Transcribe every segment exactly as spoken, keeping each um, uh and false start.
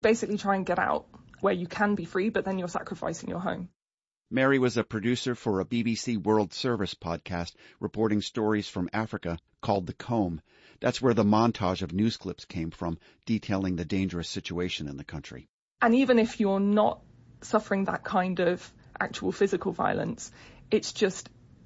Basically try and get out where you can be free, but then you're sacrificing your home. Mary was a producer for a B B C World Service podcast reporting stories from Africa called The Comb. That's where the montage of news clips came from, detailing the dangerous situation in the country. And even if you're not suffering that kind of actual physical violence, it's just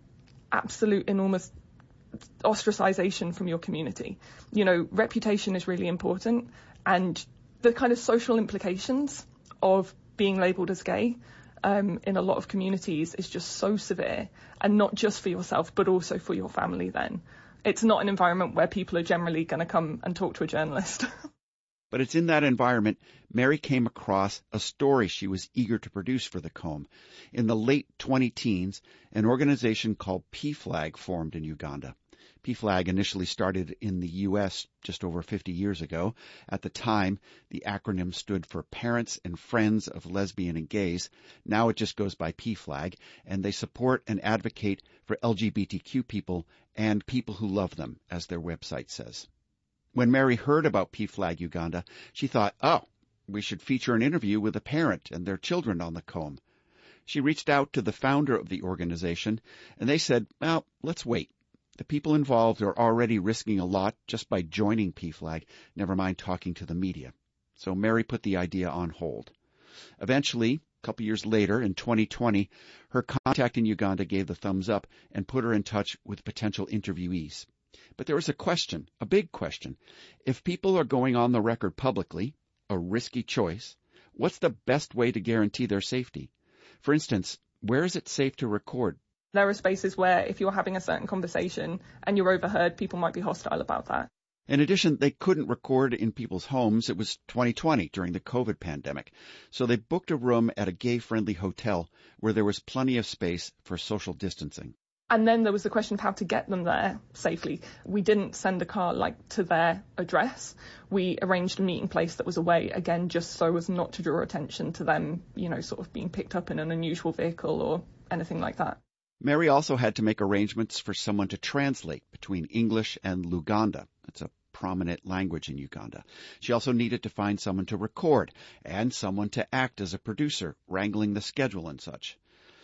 absolute enormous ostracization from your community. You know, reputation is really important, and the kind of social implications of being labelled as gay um, in a lot of communities is just so severe, and not just for yourself, but also for your family then. It's not an environment where people are generally going to come and talk to a journalist. But it's in that environment Mary came across a story she was eager to produce for The Comb. In the late twenty-teens, an organization called P FLAG formed in Uganda. P FLAG initially started in the U S just over fifty years ago. At the time, the acronym stood for Parents and Friends of Lesbian and Gays. Now it just goes by P FLAG, and they support and advocate for L G B T Q people and people who love them, as their website says. When Mary heard about P FLAG Uganda, she thought, oh, we should feature an interview with a parent and their children on The Comb. She reached out to the founder of the organization, and they said, well, let's wait. The people involved are already risking a lot just by joining P FLAG, never mind talking to the media. So Mary put the idea on hold. Eventually, a couple years later, in twenty twenty, her contact in Uganda gave the thumbs up and put her in touch with potential interviewees. But there was a question, a big question. If people are going on the record publicly, a risky choice, what's the best way to guarantee their safety? For instance, where is it safe to record? There are spaces where if you're having a certain conversation and you're overheard, people might be hostile about that. In addition, they couldn't record in people's homes. It was twenty twenty during the COVID pandemic. So they booked a room at a gay-friendly hotel where there was plenty of space for social distancing. And then there was the question of how to get them there safely. We didn't send a car like to their address. We arranged a meeting place that was away, again, just so as not to draw attention to them, you know, sort of being picked up in an unusual vehicle or anything like that. Mary also had to make arrangements for someone to translate between English and Luganda. It's a prominent language in Uganda. She also needed to find someone to record and someone to act as a producer, wrangling the schedule and such.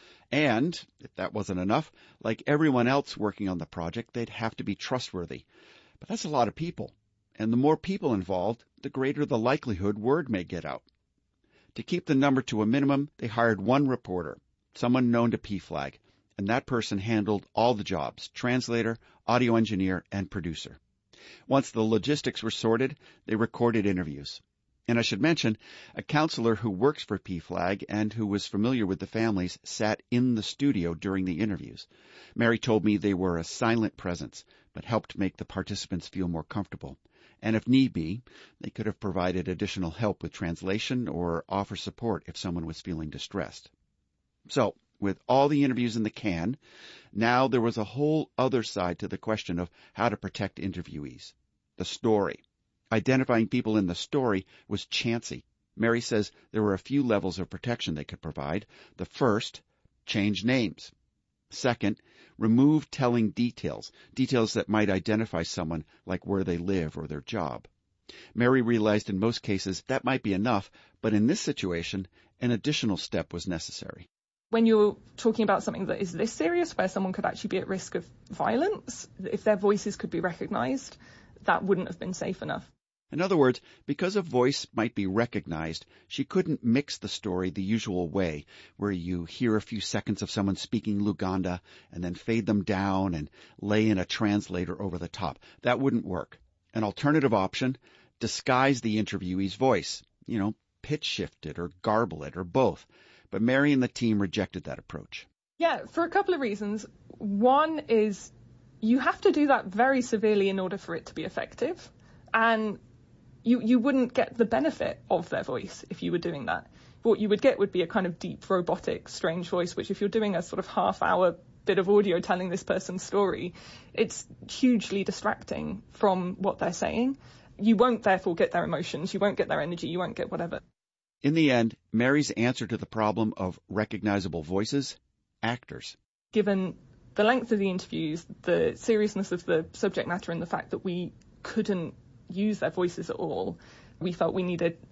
And, if that wasn't enough, like everyone else working on the project, they'd have to be trustworthy. But that's a lot of people. And the more people involved, the greater the likelihood word may get out. To keep the number to a minimum, they hired one reporter, someone known to P FLAG, and that person handled all the jobs, translator, audio engineer, and producer. Once the logistics were sorted, they recorded interviews. And I should mention, a counselor who works for P FLAG and who was familiar with the families sat in the studio during the interviews. Mary told me they were a silent presence, but helped make the participants feel more comfortable. And if need be, they could have provided additional help with translation or offer support if someone was feeling distressed. So, with all the interviews in the can, now there was a whole other side to the question of how to protect interviewees. The story. Identifying people in the story was chancy. Mary says there were a few levels of protection they could provide. The first, change names. Second, remove telling details, details that might identify someone like where they live or their job. Mary realized in most cases that might be enough, but in this situation, an additional step was necessary. When you're talking about something that is this serious, where someone could actually be at risk of violence, if their voices could be recognized, that wouldn't have been safe enough. In other words, because a voice might be recognized, she couldn't mix the story the usual way, where you hear a few seconds of someone speaking Luganda and then fade them down and lay in a translator over the top. That wouldn't work. An alternative option, disguise the interviewee's voice. You know, pitch shift it or garble it or both. But Mary and the team rejected that approach. Yeah, for a couple of reasons. One is you have to do that very severely in order for it to be effective. And you you wouldn't get the benefit of their voice if you were doing that. What you would get would be a kind of deep, robotic, strange voice, which if you're doing a sort of half-hour bit of audio telling this person's story, it's hugely distracting from what they're saying. You won't therefore get their emotions, you won't get their energy, you won't get whatever. In the end, Mary's answer to the problem of recognizable voices, actors. Given the length of the interviews, the seriousness of the subject matter, and the fact that we couldn't use their voices at all, we felt we needed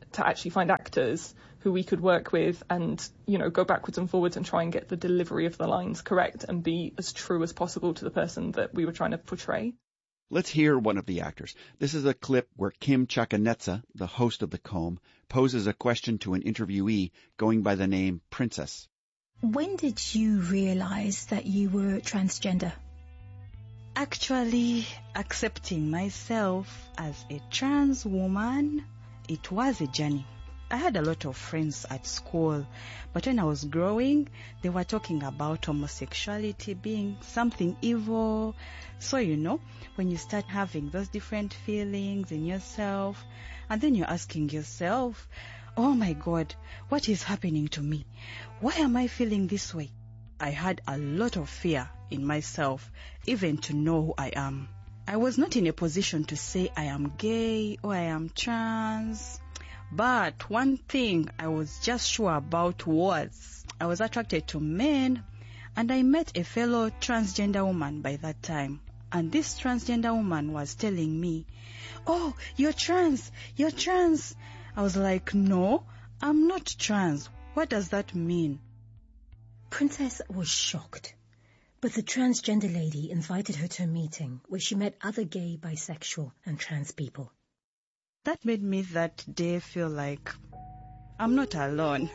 to actually find actors who we could work with and, you know, go backwards and forwards and try and get the delivery of the lines correct and be as true as possible to the person that we were trying to portray. Let's hear one of the actors. This is a clip where Kim Chakanetsa, the host of The Comb, poses a question to an interviewee going by the name Princess. When did you realize that you were transgender? Actually, accepting myself as a trans woman, it was a journey. I had a lot of friends at school, but when I was growing, they were talking about homosexuality being something evil. So, you know, when you start having those different feelings in yourself, and then you're asking yourself, oh my God, what is happening to me? Why am I feeling this way? I had a lot of fear in myself, even to know who I am. I was not in a position to say I am gay or I am trans. But one thing I was just sure about was I was attracted to men, and I met a fellow transgender woman by that time. And this transgender woman was telling me, oh, you're trans, you're trans. I was like, no, I'm not trans. What does that mean? Princess was shocked, but the transgender lady invited her to a meeting where she met other gay, bisexual, and trans people. That made me that day feel like I'm not alone.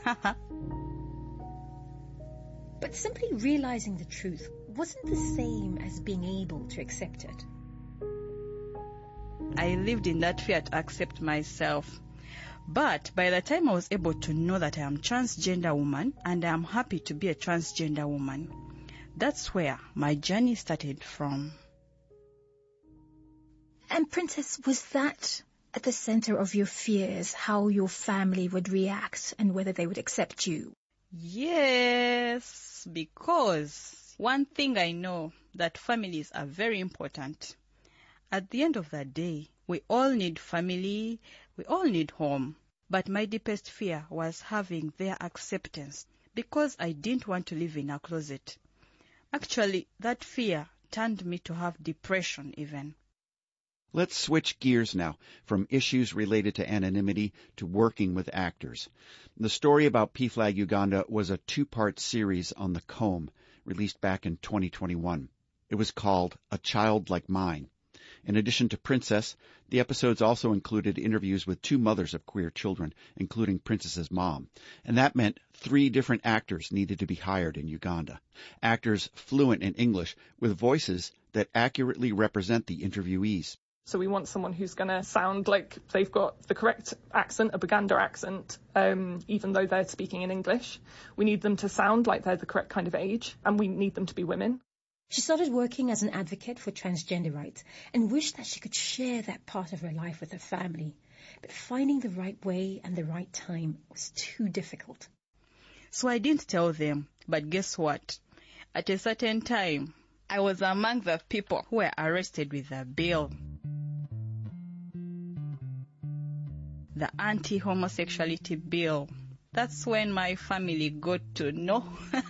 But simply realizing the truth wasn't the same as being able to accept it. I lived in that fear to accept myself. But by the time I was able to know that I am a transgender woman and I am happy to be a transgender woman, that's where my journey started from. And Princess, was that at the center of your fears, how your family would react and whether they would accept you? Yes, because one thing I know, that families are very important. At the end of the day, we all need family, we all need home. But my deepest fear was having their acceptance because I didn't want to live in a closet. Actually, that fear turned me to have depression even. Let's switch gears now from issues related to anonymity to working with actors. The story about P FLAG Uganda was a two-part series on The Comb, released back in twenty twenty-one. It was called A Child Like Mine. In addition to Princess, the episodes also included interviews with two mothers of queer children, including Princess's mom. And that meant three different actors needed to be hired in Uganda. Actors fluent in English with voices that accurately represent the interviewees. So we want someone who's going to sound like they've got the correct accent, a Buganda accent, um, even though they're speaking in English. We need them to sound like they're the correct kind of age, and we need them to be women. She started working as an advocate for transgender rights and wished that she could share that part of her life with her family. But finding the right way and the right time was too difficult. So I didn't tell them, but guess what? At a certain time, I was among the people who were arrested with a bill. The anti-homosexuality bill. That's when my family got to know.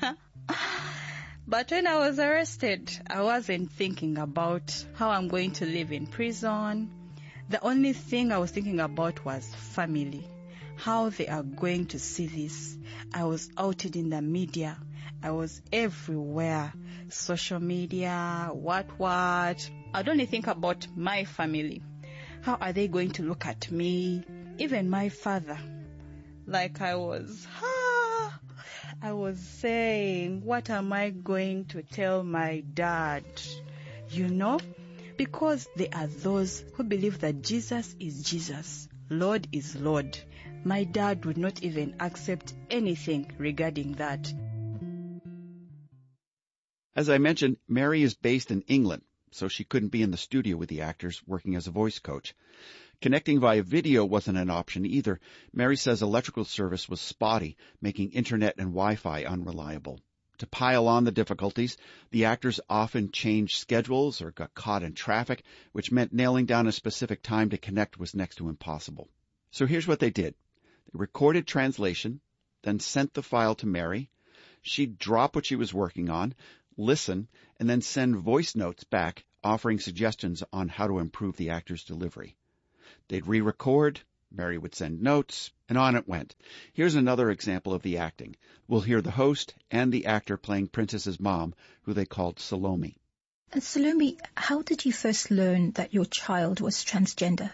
But when I was arrested, I wasn't thinking about how I'm going to live in prison. The only thing I was thinking about was family, how they are going to see this. I was outed in the media. I was everywhere, social media, what, what. I'd only think about my family. How are they going to look at me? Even my father. Like I was, ah, I was saying, what am I going to tell my dad? You know, because there are those who believe that Jesus is Jesus, Lord is Lord. My dad would not even accept anything regarding that. As I mentioned, Mary is based in England, so she couldn't be in the studio with the actors working as a voice coach. Connecting via video wasn't an option either. Mary says electrical service was spotty, making internet and Wi-Fi unreliable. To pile on the difficulties, the actors often changed schedules or got caught in traffic, which meant nailing down a specific time to connect was next to impossible. So here's what they did. They recorded translation, then sent the file to Mary. She'd drop what she was working on, listen, and then send voice notes back offering suggestions on how to improve the actor's delivery. They'd re-record, Mary would send notes, and on it went. Here's another example of the acting. We'll hear the host and the actor playing Princess's mom, who they called Salome. And Salome, how did you first learn that your child was transgender?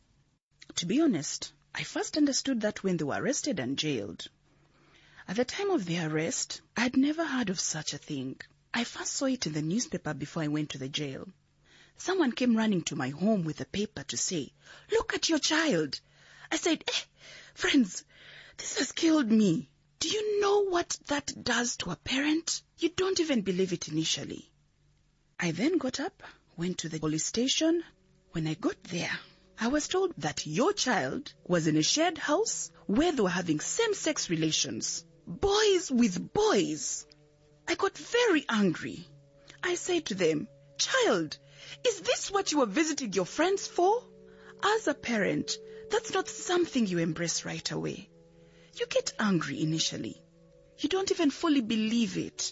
To be honest, I first understood that when they were arrested and jailed. At the time of their arrest, I had never heard of such a thing. I first saw it in the newspaper before I went to the jail. Someone came running to my home with a paper to say, "Look at your child." I said, eh, friends, this has killed me. Do you know what that does to a parent? You don't even believe it initially. I then got up, went to the police station. When I got there, I was told that your child was in a shared house where they were having same-sex relations. Boys with boys. I got very angry. I said to them, "Child, is this what you are visiting your friends for?" As a parent, that's not something you embrace right away. You get angry initially. You don't even fully believe it.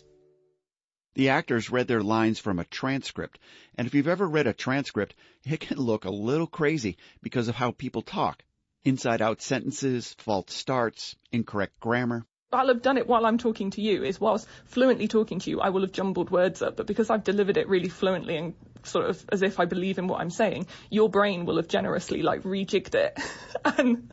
The actors read their lines from a transcript, and if you've ever read a transcript, it can look a little crazy because of how people talk. Inside-out sentences, false starts, incorrect grammar. I'll have done it while I'm talking to you, is whilst fluently talking to you, I will have jumbled words up, but because I've delivered it really fluently and sort of as if I believe in what I'm saying, your brain will have generously like rejigged it. and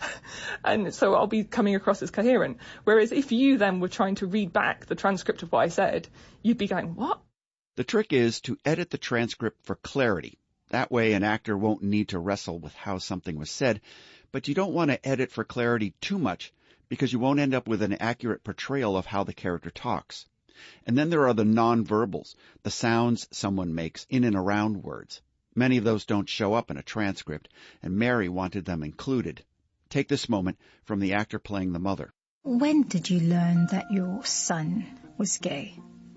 and so I'll be coming across as coherent. Whereas if you then were trying to read back the transcript of what I said, you'd be going, what? The trick is to edit the transcript for clarity. That way an actor won't need to wrestle with how something was said, but you don't want to edit for clarity too much, because you won't end up with an accurate portrayal of how the character talks. And then there are the nonverbals, the sounds someone makes in and around words. Many of those don't show up in a transcript, and Mary wanted them included. Take this moment from the actor playing the mother. When did you learn that your son was gay?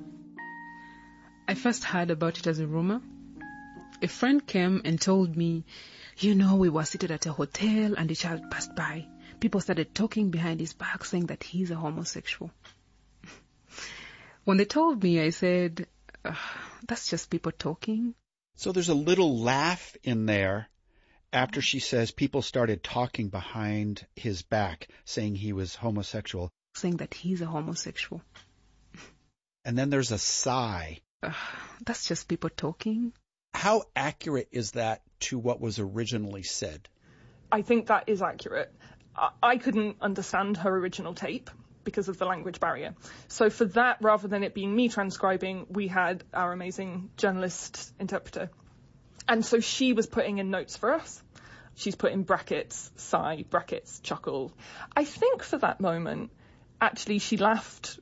I first heard about it as a rumor. A friend came and told me, you know, we were seated at a hotel and a child passed by. People started talking behind his back saying that he's a homosexual. When they told me, I said, that's just people talking. So there's a little laugh in there after she says people started talking behind his back saying he was homosexual. Saying that he's a homosexual. And then there's a sigh. Uh, that's just people talking. How accurate is that to what was originally said? I think that is accurate. I, I couldn't understand her original tape because of the language barrier. So for that, rather than it being me transcribing, we had our amazing journalist interpreter. And so she was putting in notes for us. She's put in brackets, sigh, brackets, chuckle. I think for that moment, actually, she laughed.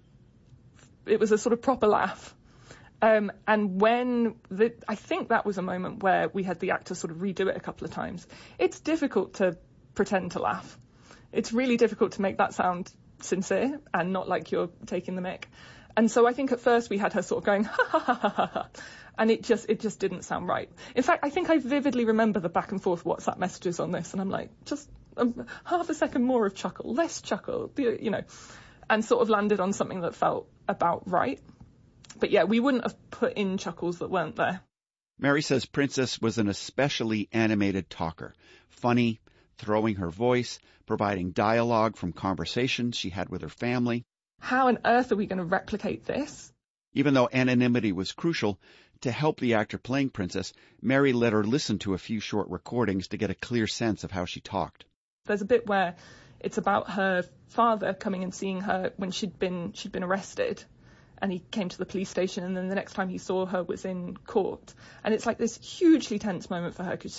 It was a sort of proper laugh. Um, and when the, I think that was a moment where we had the actor sort of redo it a couple of times. It's difficult to pretend to laugh. It's really difficult to make that sound sincere and not like you're taking the mick. And so I think at first we had her sort of going, ha ha ha ha ha ha. And it just, it just didn't sound right. In fact, I think I vividly remember the back and forth WhatsApp messages on this. And I'm like, just um, half a second more of chuckle, less chuckle, you know, and sort of landed on something that felt about right. But yeah, we wouldn't have put in chuckles that weren't there. Mary says Princess was an especially animated talker, funny, throwing her voice, providing dialogue from conversations she had with her family. How on earth are we going to replicate this? Even though anonymity was crucial, to help the actor playing Princess, Mary let her listen to a few short recordings to get a clear sense of how she talked. There's a bit where it's about her father coming and seeing her when she'd been she'd been arrested. And he came to the police station, and then the next time he saw her was in court. And it's like this hugely tense moment for her because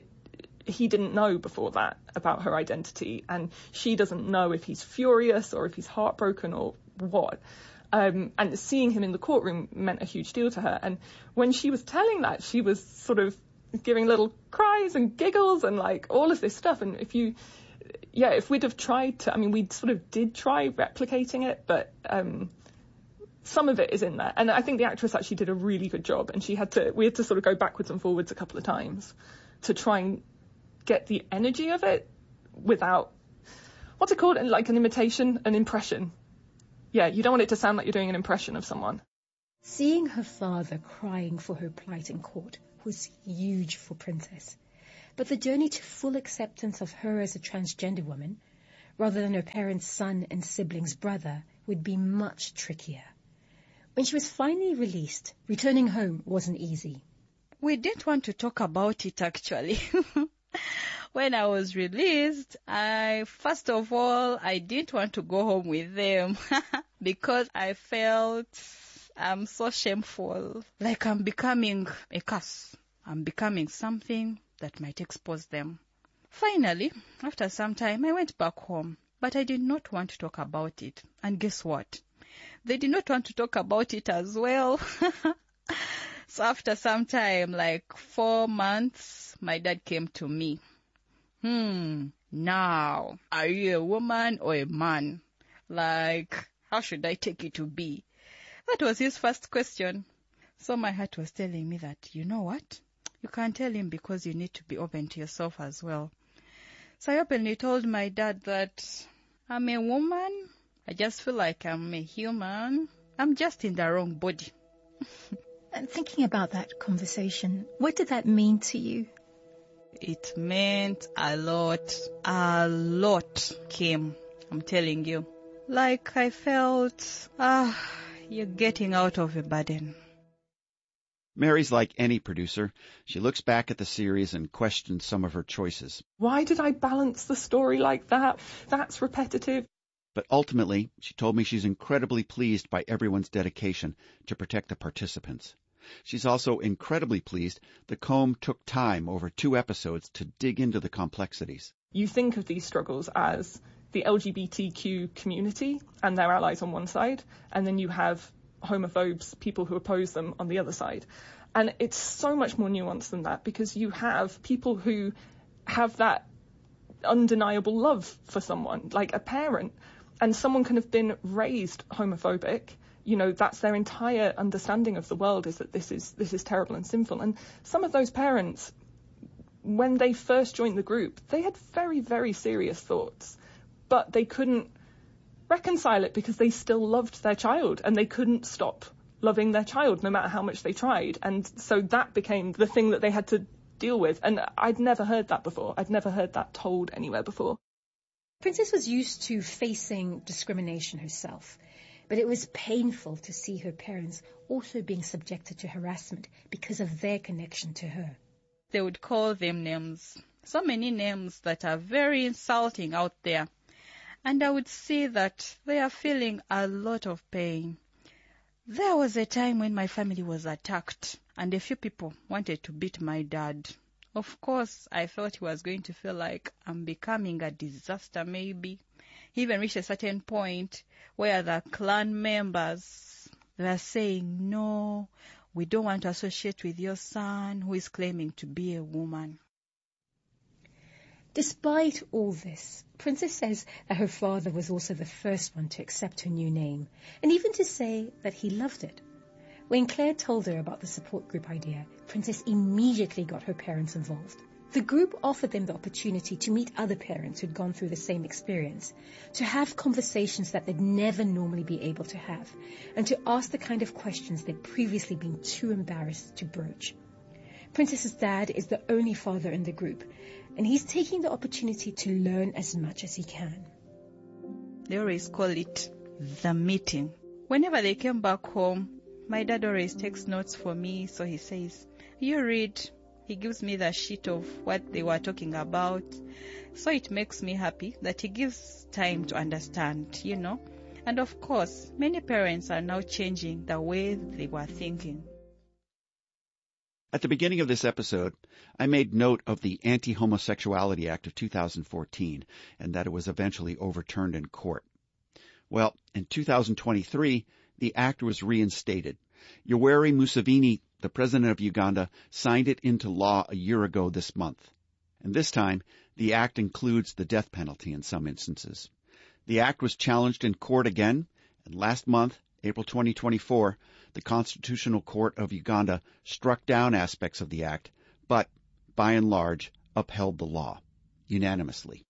he didn't know before that about her identity, and she doesn't know if he's furious or if he's heartbroken or what. Um, and seeing him in the courtroom meant a huge deal to her. And when she was telling that, she was sort of giving little cries and giggles and like all of this stuff. And if you, yeah, if we'd have tried to, I mean, we sort of did try replicating it, but um, some of it is in there. And I think the actress actually did a really good job. And she had to, we had to sort of go backwards and forwards a couple of times to try and get the energy of it without, what's it called? Like an imitation, an impression. Yeah, you don't want it to sound like you're doing an impression of someone. Seeing her father crying for her plight in court was huge for Princess. But the journey to full acceptance of her as a transgender woman, rather than her parents' son and siblings' brother, would be much trickier. When she was finally released, returning home wasn't easy. We didn't want to talk about it, actually. When I was released, I, first of all, I didn't want to go home with them because I felt I'm so shameful. Like I'm becoming a curse. I'm becoming something that might expose them. Finally, after some time, I went back home, but I did not want to talk about it. And guess what? They did not want to talk about it as well. So after some time, like four months, my dad came to me. Hmm, now, are you a woman or a man? Like, how should I take it to be? That was his first question. So my heart was telling me that, you know what? You can't tell him because you need to be open to yourself as well. So I openly told my dad that I'm a woman. I just feel like I'm a human. I'm just in the wrong body. And thinking about that conversation, what did that mean to you? It meant a lot. A lot came, I'm telling you. Like I felt, ah, you're getting out of a burden. Mary's like any producer. She looks back at the series and questions some of her choices. Why did I balance the story like that? That's repetitive. But ultimately, she told me she's incredibly pleased by everyone's dedication to protect the participants. She's also incredibly pleased the Comb took time over two episodes to dig into the complexities. You think of these struggles as the L G B T Q community and their allies on one side, and then you have homophobes, people who oppose them, on the other side. And it's so much more nuanced than that, because you have people who have that undeniable love for someone, like a parent, and someone can have been raised homophobic. You know, that's their entire understanding of the world, is that this is this is terrible and sinful. And some of those parents, when they first joined the group, they had very, very serious thoughts, but they couldn't reconcile it because they still loved their child and they couldn't stop loving their child no matter how much they tried. And so that became the thing that they had to deal with. And I'd never heard that before. I'd never heard that told anywhere before. Princess was used to facing discrimination herself, but it was painful to see her parents also being subjected to harassment because of their connection to her. They would call them names, so many names that are very insulting out there. And I would see that they are feeling a lot of pain. There was a time when my family was attacked and a few people wanted to beat my dad. Of course, I thought he was going to feel like I'm becoming a disaster maybe. He even reached a certain point where the clan members were saying, no, we don't want to associate with your son who is claiming to be a woman. Despite all this, Princess says that her father was also the first one to accept her new name, and even to say that he loved it. When Claire told her about the support group idea, Princess immediately got her parents involved. The group offered them the opportunity to meet other parents who'd gone through the same experience, to have conversations that they'd never normally be able to have, and to ask the kind of questions they'd previously been too embarrassed to broach. Princess's dad is the only father in the group, and he's taking the opportunity to learn as much as he can. They always call it the meeting. Whenever they came back home, my dad always takes notes for me, so he says, you read. He gives me the sheet of what they were talking about. So it makes me happy that he gives time to understand, you know. And of course, many parents are now changing the way they were thinking. At the beginning of this episode, I made note of the Anti-Homosexuality Act of two thousand fourteen and that it was eventually overturned in court. Well, in two thousand twenty-three, the act was reinstated. Yoweri Museveni, the president of Uganda, signed it into law a year ago this month. And this time, the act includes the death penalty in some instances. The act was challenged in court again, and last month, April twenty twenty-four, the Constitutional Court of Uganda struck down aspects of the act, but, by and large, upheld the law, unanimously.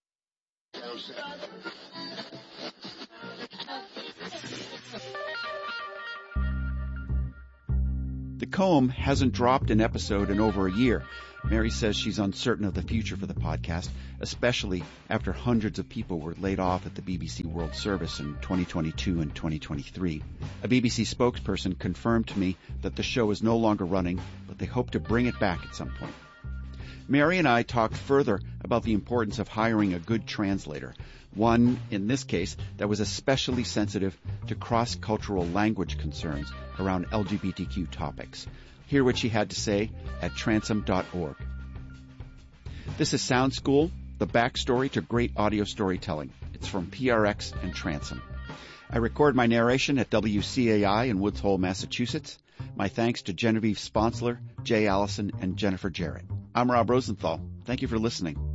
The Comb hasn't dropped an episode in over a year, Mary says she's uncertain of the future for the podcast, especially after hundreds of people were laid off at the B B C World Service in twenty twenty-two and twenty twenty-three. A B B C spokesperson confirmed to me that the show is no longer running, but they hope to bring it back at some point. Mary and I talked further about the importance of hiring a good translator, one, in this case, that was especially sensitive to cross-cultural language concerns around L G B T Q topics. Hear what she had to say at transom dot org. This is Sound School, the backstory to great audio storytelling. It's from P R X and Transom. I record my narration at W C A I in Woods Hole, Massachusetts. My thanks to Genevieve Sponsler, Jay Allison, and Jennifer Jarrett. I'm Rob Rosenthal. Thank you for listening.